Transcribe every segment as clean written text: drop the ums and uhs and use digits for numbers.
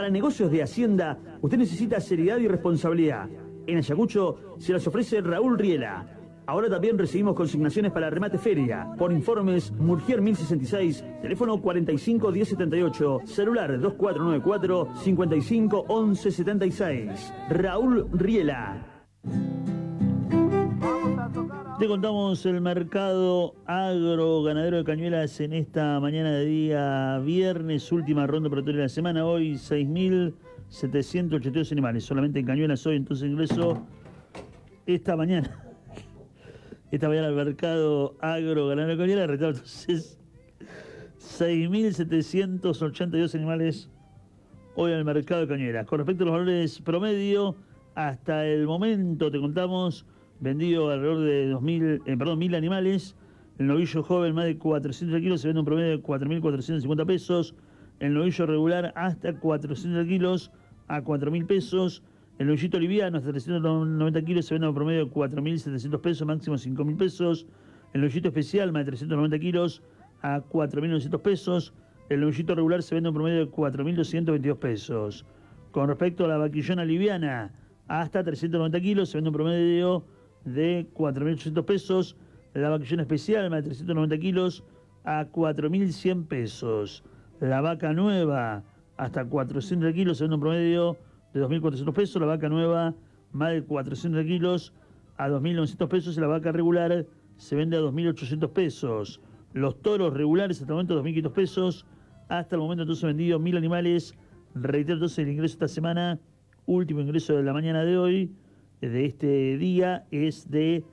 Para negocios de Hacienda, usted necesita seriedad y responsabilidad. En Ayacucho se las ofrece Raúl Riela. Ahora también recibimos consignaciones para remate feria. Por informes, Murgier 1066, teléfono 45 1078, celular 2494 55 11 76. Raúl Riela. Te contamos el mercado agro ganadero de Cañuelas en esta mañana de día viernes, última ronda operatoria de la semana. Hoy 6.782 animales, solamente en Cañuelas hoy, entonces ingreso esta mañana al mercado agro ganadero de Cañuelas, retado entonces 6.782 animales hoy al mercado de Cañuelas. Con respecto a los valores promedio, hasta el momento te contamos vendido alrededor de 1.000 animales. El novillo joven más de 400 kilos se vende un promedio de 4.450 pesos. El novillo regular hasta 400 kilos a 4.000 pesos. El novillito liviano hasta 390 kilos se vende un promedio de 4.700 pesos, máximo 5.000 pesos. El novillito especial más de 390 kilos a 4.900 pesos. El novillito regular se vende un promedio de 4.222 pesos. Con respecto a la vaquillona liviana, hasta 390 kilos se vende un promedio de 4.800 pesos. La vaquillona especial más de 390 kilos a 4.100 pesos. La vaca nueva hasta 400 kilos se vende un promedio de 2.400 pesos. La vaca nueva más de 400 kilos a 2.900 pesos. Y la vaca regular se vende a 2.800 pesos. Los toros regulares hasta el momento 2.500 pesos. Hasta el momento entonces vendido 1.000 animales. Reitero entonces el ingreso esta semana, último ingreso de la mañana de hoy, de este día, es de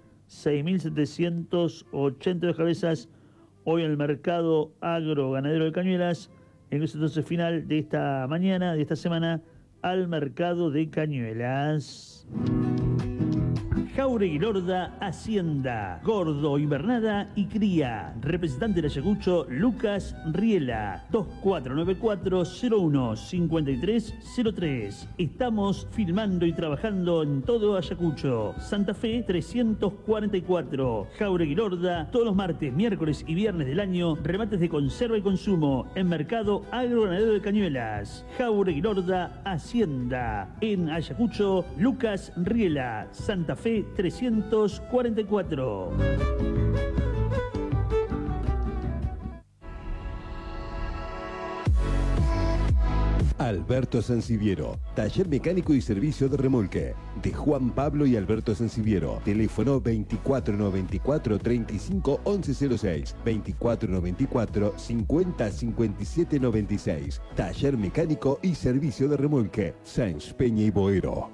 6.782 cabezas hoy en el mercado agro ganadero de Cañuelas. Ingreso entonces final de esta mañana, de esta semana, al mercado de Cañuelas. Jauregui Lorda Hacienda, Gordo, Invernada y Cría. Representante de Ayacucho, Lucas Riela, 2494-01-5303. Estamos filmando y trabajando en todo Ayacucho. Santa Fe 344. Jauregui Lorda, todos los martes, miércoles y viernes del año, remates de conserva y consumo en Mercado Agroganadero de Cañuelas. Jauregui Lorda Hacienda. En Ayacucho, Lucas Riela, Santa Fe 344. Alberto Sanciviero, taller mecánico y servicio de remolque, de Juan Pablo y Alberto Sanciviero. Teléfono 2494 35 1106, 2494 50 57 96. Taller mecánico y servicio de remolque, Sáenz Peña y Boero.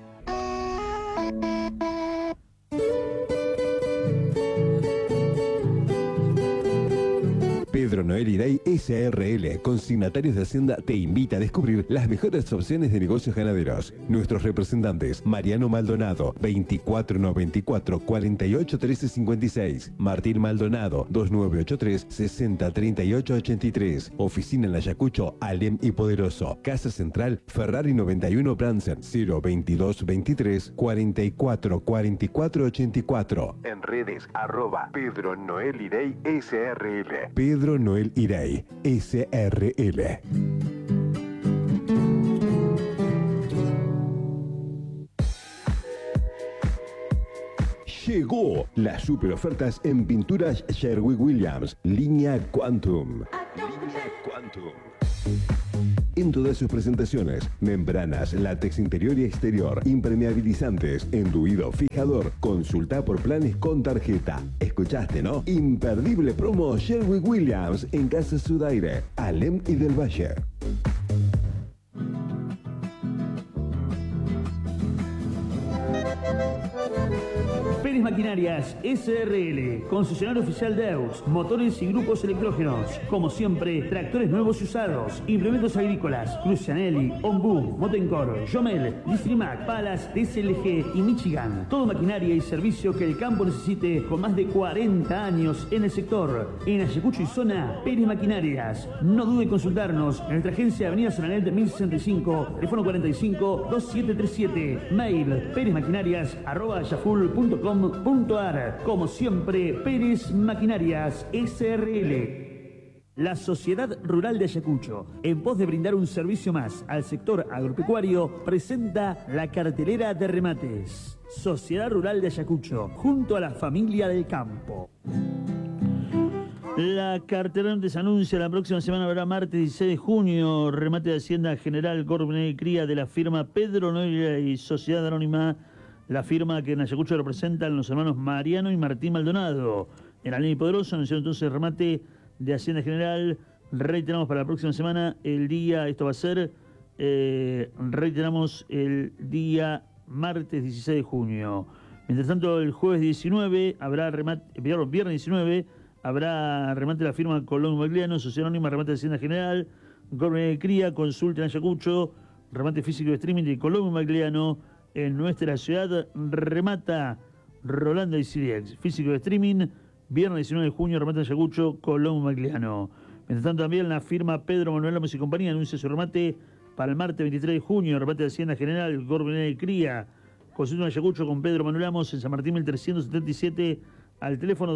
Pedro Noel Irey SRL, consignatarios de Hacienda, te invita a descubrir las mejores opciones de negocios ganaderos. Nuestros representantes: Mariano Maldonado, 2494 48 13 56, Martín Maldonado, 2983 60 38 83, Oficina en Ayacucho, Alem y Poderoso, Casa Central, Ferrari 91 Bransen, 022 23 44 44 84. En redes, Pedro Noel Irey SRL. Pedro Noel Irey SRL. Llegó las super ofertas en pinturas Sherwin-Williams, línea Quantum. En todas sus presentaciones: membranas, látex interior y exterior, impermeabilizantes, enduido, fijador. Consulta por planes con tarjeta. ¿Escuchaste, no? Imperdible promo Sherwin-Williams en Casa Sudaire, Alem y del Valle. Pérez Maquinarias SRL, concesionario oficial de EUS, motores y grupos electrógenos. Como siempre, tractores nuevos y usados, implementos agrícolas, Crucianelli, Ombu, Motencor, Jomel, Distrimac, Palas, DSLG y Michigan. Todo maquinaria y servicio que el campo necesite, con más de 40 años en el sector. En Ayacucho y zona, Pérez Maquinarias. No dude en consultarnos en nuestra agencia Avenida Solanel de 1065, teléfono 45 2737, mail perezmaquinarias@yaful.com.ar. Como siempre, Pérez Maquinarias SRL. La Sociedad Rural de Ayacucho, en pos de brindar un servicio más al sector agropecuario, presenta la cartelera de remates. Sociedad Rural de Ayacucho, junto a la familia del campo. La cartelera se anuncia la próxima semana, habrá martes 16 de junio, remate de Hacienda General Corbenay Cría de la firma Pedro Noelia y Sociedad Anónima, la firma que en Ayacucho representan los hermanos Mariano y Martín Maldonado. En la línea poderosa anunció entonces remate de Hacienda General. Reiteramos para la próxima semana el día, esto va a ser, reiteramos el día martes 16 de junio. Mientras tanto, el jueves 19 habrá remate, viernes 19 habrá remate de la firma Colón Magliano, Sociedad Anónima, remate de Hacienda General, Gobernación de Cría, consulta en Ayacucho, remate físico de streaming de Colón Magliano. En nuestra ciudad remata Rolando y Siriex, físico de streaming, viernes 19 de junio, remate en Ayacucho, Colón Magliano. Mientras tanto, también la firma Pedro Manuel Lamos y compañía anuncia su remate para el martes 23 de junio, remate de Hacienda General, Gobernación de Cría, consulta en Ayacucho con Pedro Manuel Lamos en San Martín 1377, al teléfono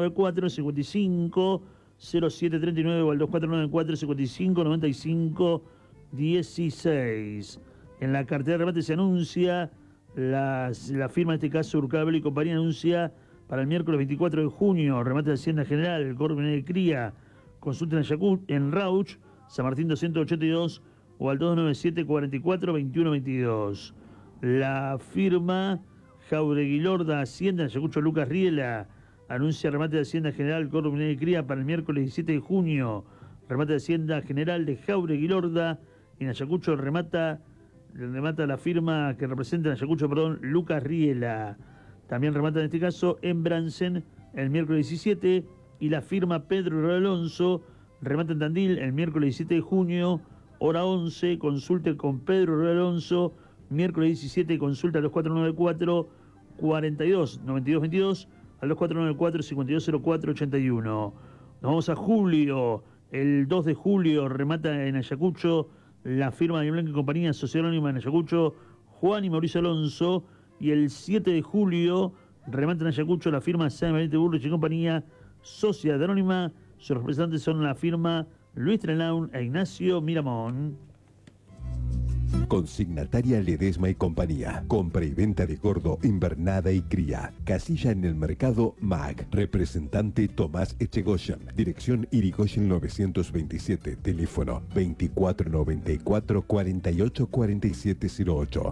2494-55-0739 o al 2494-55-95-16. En la cartera de remate se anuncia, la firma, en este caso Urcabel y compañía, anuncia para el miércoles 24 de junio, remate de Hacienda General, Gobernación de Cría, consulta en Ayacucho, en Rauch, San Martín 282 o al 297-44-2122. La firma Jauregui Lorda, Hacienda en Ayacucho, Lucas Riela, anuncia remate de Hacienda General, Gobernación de Cría para el miércoles 17 de junio, remate de Hacienda General de Jauregui Lorda, en Ayacucho remata la firma que representa en Ayacucho, Lucas Riela. También remata en este caso en Bransen el miércoles 17 y la firma Pedro Alonso remata en Tandil el miércoles 17 de junio, hora 11, consulte con Pedro Alonso, miércoles 17, consulta a los 494-42-9222, a los 494-5204-81. Nos vamos a julio, el 2 de julio remata en Ayacucho la firma de Blanco y compañía, Sociedad Anónima en Ayacucho, Juan y Mauricio Alonso, y el 7 de julio remata en Ayacucho la firma San Valente Burrich y compañía, Sociedad Anónima. Sus representantes son la firma Luis Trenlaun e Ignacio Miramón. Consignataria Ledesma y compañía. Compra y venta de gordo, invernada y cría. Casilla en el mercado MAG. Representante Tomás Echegoyen. Dirección Irigoyen 927. Teléfono 2494 48 4708.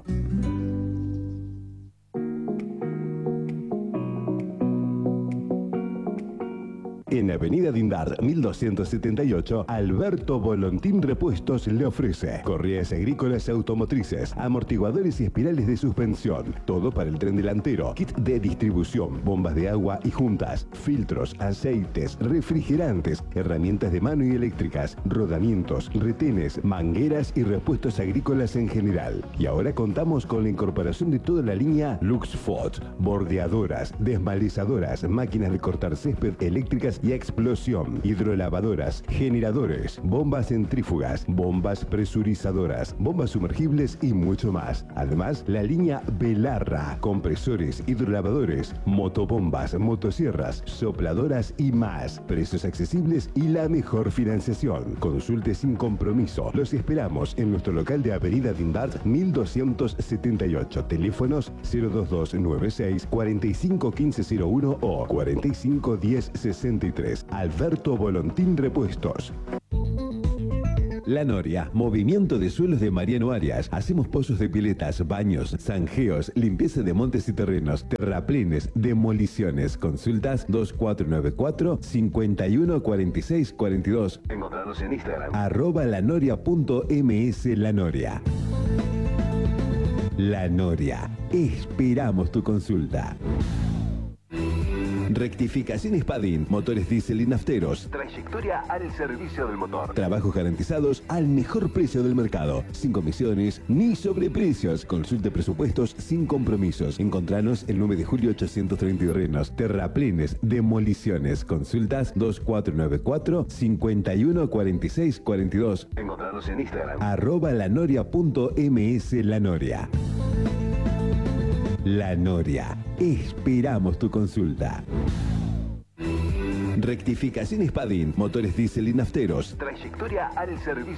En Avenida Dindar, 1278, Alberto Volontín Repuestos le ofrece correas agrícolas automotrices, amortiguadores y espirales de suspensión, todo para el tren delantero, kit de distribución, bombas de agua y juntas, filtros, aceites, refrigerantes, herramientas de mano y eléctricas, rodamientos, retenes, mangueras y repuestos agrícolas en general. Y ahora contamos con la incorporación de toda la línea Luxfot, bordeadoras, desmalizadoras, máquinas de cortar césped eléctricas y explosión, hidrolavadoras, generadores, bombas centrífugas, bombas presurizadoras, bombas sumergibles y mucho más. Además, la línea Belarra, compresores, hidrolavadores, motobombas, motosierras, sopladoras y más. Precios accesibles y la mejor financiación. Consulte sin compromiso. Los esperamos en nuestro local de Avenida Dindart 1278. Teléfonos 02296 451501 o 451063. Alberto Volontín Repuestos. La Noria, movimiento de suelos de Mariano Arias. Hacemos pozos de piletas, baños, zanjeos, limpieza de montes y terrenos, terraplenes, demoliciones. Consultas 2494 514642. Encontrados en Instagram @lanoria.ms Lanoria. La Noria. Esperamos tu consulta. Rectificaciones Padin, motores diésel y nafteros. Trayectoria al servicio del motor. Trabajos garantizados al mejor precio del mercado. Sin comisiones ni sobreprecios. Consulte presupuestos sin compromisos. Encontranos el 9 de julio 830 Renos. Terraplenes, demoliciones. Consultas 2494 514642. Encontranos en Instagram @lanoria.ms Lanoria. La Noria. Esperamos tu consulta. Rectificación Spadin, motores diésel y nafteros. Trayectoria al servicio.